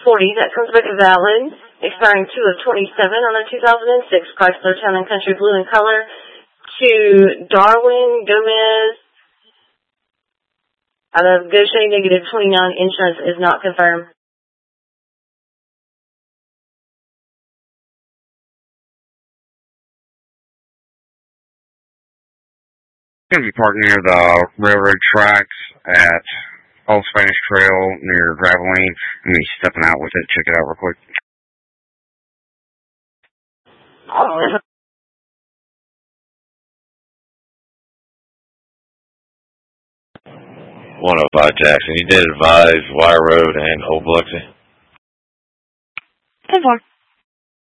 that comes back valid, expiring 2/27 on the 2006 Chrysler Town & Country blue in color to Darwin Gomez out of Goshen, -29. Insurance is not confirmed. Going to be parked near the railroad tracks at Old Spanish Trail near Graveline. I'm going to be stepping out with it. Check it out real quick. Oh. 105 Jackson. You did advise Wire Road and Old Biloxi. 10-4.